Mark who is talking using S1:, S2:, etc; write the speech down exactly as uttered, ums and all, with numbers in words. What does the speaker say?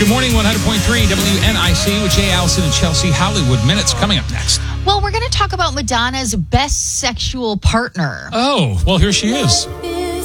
S1: Good morning, one hundred point three W N I C with Jay Allison and Chelsea. Hollywood Minutes coming up next.
S2: Well, we're going to talk about Madonna's best sexual partner.
S1: Oh, well, here she is.